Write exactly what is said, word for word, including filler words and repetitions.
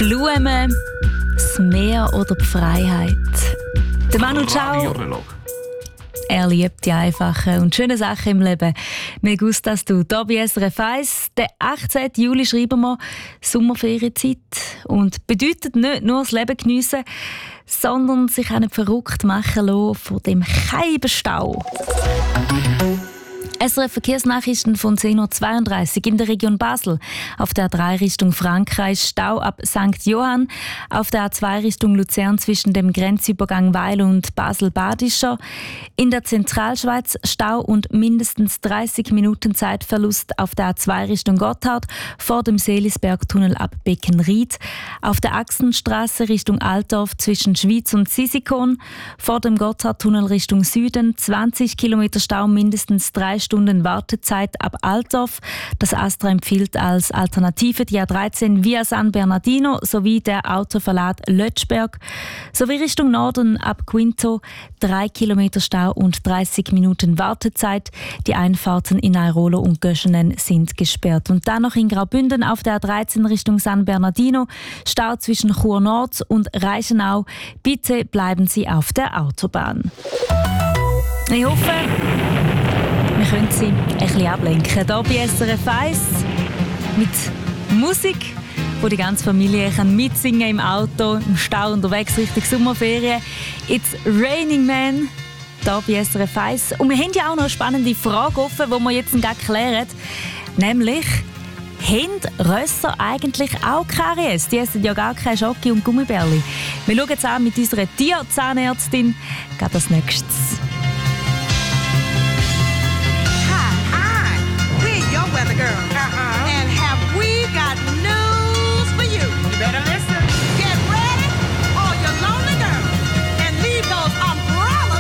Blumen, das Meer oder die Freiheit. Der Manu Chao, er liebt die einfachen und schönen Sachen im Leben. Mir gustas du. Hier bei S R F eins, den achtzehnten Juli schreiben wir Sommerferienzeit. Und bedeutet nicht nur das Leben geniessen, sondern sich auch nicht verrückt machen lassen von dem Scheibenstau. S R F Verkehrsnachrichten von zehn Uhr zweiunddreißig in der Region Basel. Auf der A drei Richtung Frankreich Stau ab Sankt Johann. Auf der A zwei Richtung Luzern zwischen dem Grenzübergang Weil und Basel-Badischer. In der Zentralschweiz Stau und mindestens dreißig Minuten Zeitverlust auf der A zwei Richtung Gotthard vor dem Seelisbergtunnel ab Beckenried. Auf der Achsenstraße Richtung Altdorf zwischen Schwyz und Sisikon. Vor dem Gotthardtunnel Richtung Süden zwanzig Kilometer Stau, mindestens drei Stunden Wartezeit ab Altdorf. Das Astra empfiehlt als Alternative die A dreizehn via San Bernardino sowie der Autoverlad Lötschberg. Sowie Richtung Norden ab Quinto drei Kilometer Stau und dreißig Minuten Wartezeit. Die Einfahrten in Airolo und Göschenen sind gesperrt. Und dann noch in Graubünden auf der A dreizehn Richtung San Bernardino Stau zwischen Chur Nord und Reichenau. Bitte bleiben Sie auf der Autobahn. Ich hoffe, wir können Sie ein bisschen ablenken. Hier bei S R F eins mit Musik, wo die ganze Familie kann mitsingen im Auto, im Stau unterwegs Richtung Sommerferien. It's Raining Man, hier bei S R F eins. Und wir haben ja auch noch eine spannende Frage offen, die wir jetzt gleich klären. Nämlich, haben Rösser eigentlich auch Karies? Die essen ja gar keine Schoki und Gummibärli. Wir schauen jetzt an mit unserer Tierzahnärztin. Geht als nächstes. Weather girl.